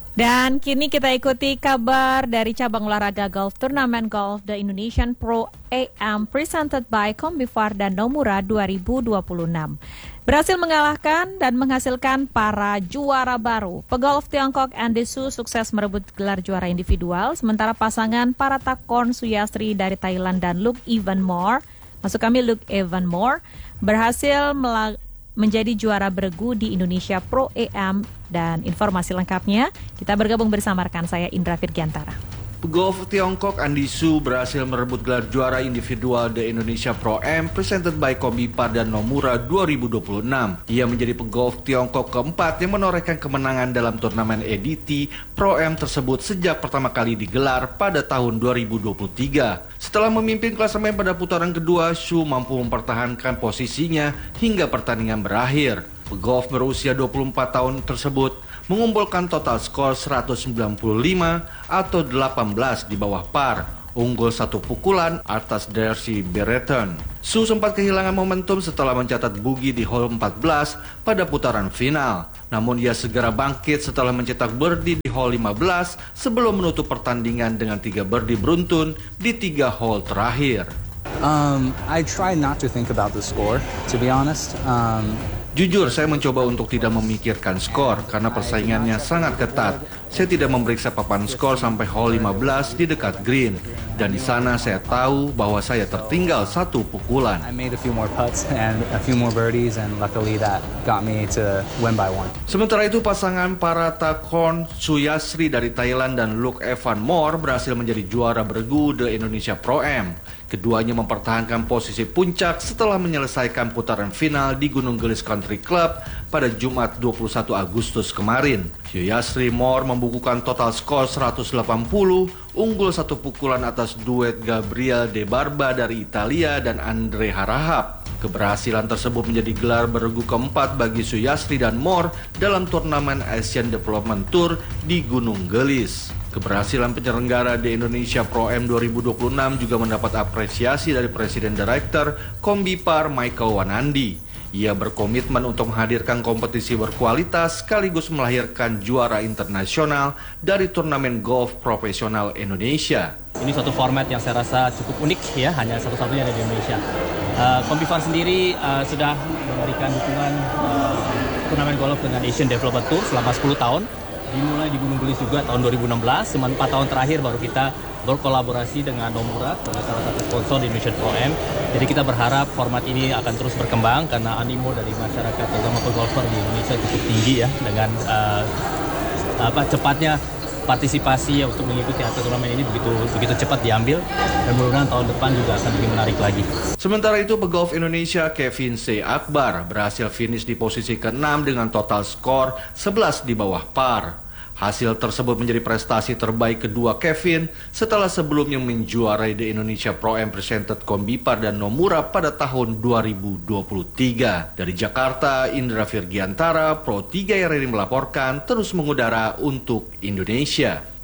Dan kini kita ikuti kabar dari cabang olahraga golf turnamen golf The Indonesian Pro AM presented by Kombifar dan Nomura 2026. Berhasil mengalahkan dan menghasilkan para juara baru. Pegolf Tiongkok Andy Su sukses merebut gelar juara individual, sementara pasangan Paratakon Suyastri dari Thailand dan Luke Evanmore berhasil menjadi juara beregu di Indonesia Pro AM. Dan informasi lengkapnya kita bergabung bersama rekan saya Indra Firgiantara. Pegolf Tiongkok Andy Su berhasil merebut gelar juara individual The Indonesia Pro Am presented by Kombifar dan Nomura 2026. Ia menjadi pegolf Tiongkok keempat yang menorehkan kemenangan dalam turnamen EDT Pro Am tersebut sejak pertama kali digelar pada tahun 2023. Setelah memimpin klasemen pada putaran kedua, Su mampu mempertahankan posisinya hingga pertandingan berakhir. Pegolf berusia 24 tahun tersebut mengumpulkan total skor 195 atau 18 di bawah par, unggul satu pukulan atas Darcy Brereton. Su sempat kehilangan momentum setelah mencatat bogey di hole 14 pada putaran final. Namun ia segera bangkit setelah mencetak birdie di hole 15 sebelum menutup pertandingan dengan 3 birdie beruntun di 3 hole terakhir. I try not to think about the score, to be honest. Jujur, saya mencoba untuk tidak memikirkan skor karena persaingannya sangat ketat. Saya tidak memeriksa papan skor sampai hole 15 di dekat green. Dan di sana saya tahu bahwa saya tertinggal satu pukulan. I made a few more putts and a few more birdies and luckily that got me to win by one. Sementara itu pasangan Paratakon Suyastri dari Thailand dan Luke Evanmore berhasil menjadi juara beregu The Indonesia Pro Am. Keduanya mempertahankan posisi puncak setelah menyelesaikan putaran final di Gunung Gelis Country Club pada Jumat 21 Agustus kemarin. Suyastri Moore membukukan total skor 180, unggul satu pukulan atas duet Gabriel De Barba dari Italia dan Andre Harahap. Keberhasilan tersebut menjadi gelar beregu keempat bagi Suyastri dan Moore dalam turnamen Asian Development Tour di Gunung Gelis. Keberhasilan penyelenggara di Indonesia Pro Am 2026 juga mendapat apresiasi dari Presiden Direktur Kombifar Michael Wanandi. Ia berkomitmen untuk menghadirkan kompetisi berkualitas sekaligus melahirkan juara internasional dari turnamen golf profesional Indonesia. Ini suatu format yang saya rasa cukup unik ya, hanya satu-satunya ada di Indonesia. Kombifar sendiri sudah memberikan dukungan turnamen golf dengan Asian Development Tour selama 10 tahun. Dimulai di Gunung Gelis juga tahun 2016, cuma 4 tahun terakhir baru kita berkolaborasi dengan Nomura, salah satu sponsor di Indonesian Pro Am. Jadi kita berharap format ini akan terus berkembang karena animo dari masyarakat terutama pegolfer di Indonesia cukup tinggi ya, dengan cepatnya partisipasi untuk mengikuti hasil turnamen ini begitu cepat diambil, dan mudah-mudahan tahun depan juga akan lebih menarik lagi. Sementara itu pegolf Indonesia Kevin C. Akbar berhasil finish di posisi ke-6 dengan total skor 11 di bawah par. Hasil tersebut menjadi prestasi terbaik kedua Kevin setelah sebelumnya menjuarai The Indonesia Pro Am presented Kombifar dan Nomura pada tahun 2023. Dari Jakarta, Indra Firgiantara, Pro 3 RRI melaporkan terus mengudara untuk Indonesia.